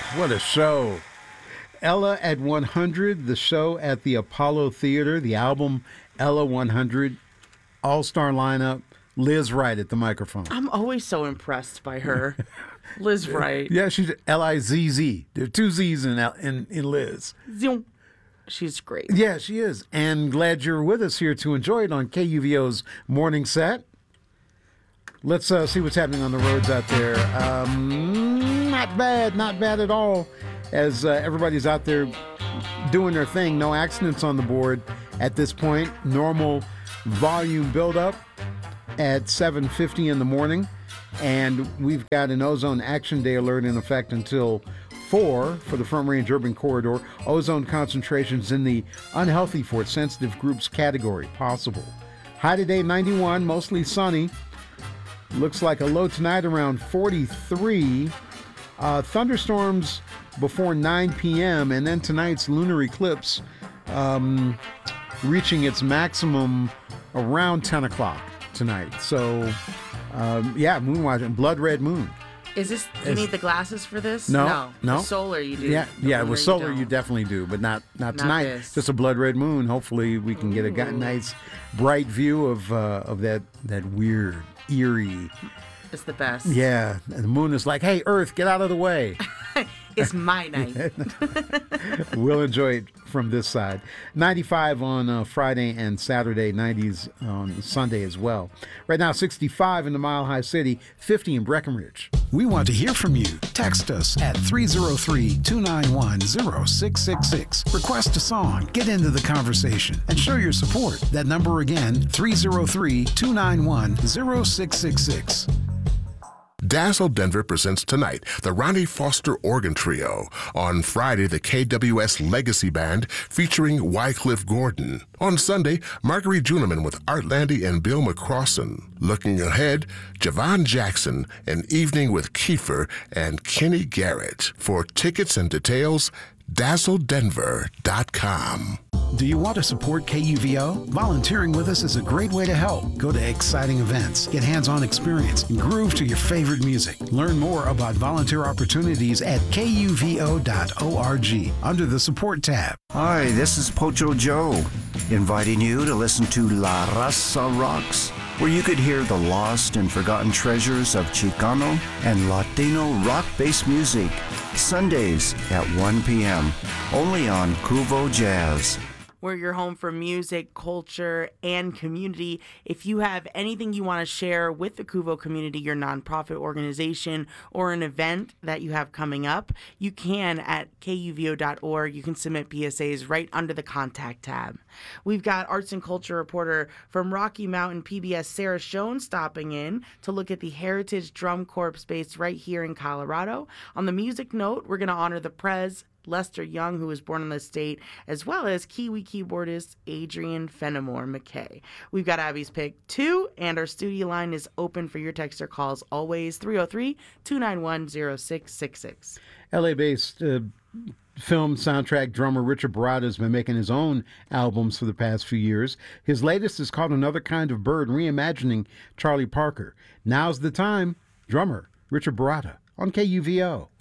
What a show. Ella at 100, the show at the Apollo Theater, the album Ella 100, all-star lineup, Liz Wright at the microphone. I'm always so impressed by her. Liz Wright. Yeah, she's L-I-Z-Z. There are two Z's in Liz. Zoom. She's great. Yeah, she is. And glad you're with us here to enjoy it on KUVO's Morning Set. Let's see what's happening on the roads out there. Not bad at all. As everybody's out there doing their thing. No accidents on the board at this point. Normal volume buildup at 7:50 in the morning. And we've got an ozone action day alert in effect until 4 for the Front Range Urban Corridor. Ozone concentrations in the unhealthy for sensitive groups category possible. High today 91, mostly sunny. Looks like a low tonight around 43. Thunderstorms before 9 p.m. and then tonight's lunar eclipse reaching its maximum around 10 o'clock tonight. So, moon watching, blood red moon. Is this, you need the glasses for this? No. The solar you do. Yeah, with solar you definitely do, but not tonight. This. Just a blood red moon. Hopefully we can get a nice bright view of that weird, eerie. It's the best. Yeah, and the moon is like, hey, Earth, get out of the way. It's my night. We'll enjoy it from this side. 95 on Friday and Saturday, 90s on Sunday as well. Right now, 65 in the Mile High City, 50 in Breckenridge. We want to hear from you. Text us at 303-291-0666. Request a song, get into the conversation, and show your support. That number again, 303-291-0666. Dazzle Denver presents tonight the Ronnie Foster Organ Trio. On Friday, the KWS Legacy Band featuring Wycliffe Gordon. On Sunday, Marguerite Juneman with Art Landy and Bill McCrossan. Looking ahead, Javon Jackson, An Evening with Kiefer and Kenny Garrett. For tickets and details, dazzledenver.com. Do you want to support KUVO? Volunteering with us is a great way to help. Go to exciting events, get hands-on experience, and groove to your favorite music. Learn more about volunteer opportunities at kuvo.org under the Support tab. Hi, this is Pocho Joe, inviting you to listen to La Raza Rocks, where you could hear the lost and forgotten treasures of Chicano and Latino rock-based music, Sundays at 1 p.m., only on Kuvo Jazz. We're your home for music, culture, and community. If you have anything you want to share with the Kuvo community, your nonprofit organization, or an event that you have coming up, you can at kuvo.org. You can submit PSAs right under the Contact tab. We've got arts and culture reporter from Rocky Mountain PBS, Sarah Schoen, stopping in to look at the Heritage Drum Corps based right here in Colorado. On the music note, we're going to honor the Prez, Lester Young, who was born in the state, as well as Kiwi keyboardist Adrian Fenimore McKay. We've got Abby's Pick 2, and our studio line is open for your text or calls always, 303-291-0666. LA-based film soundtrack drummer Richard Baratta has been making his own albums for the past few years. His latest is called Another Kind of Bird, reimagining Charlie Parker. Now's the time. Drummer Richard Baratta on KUVO.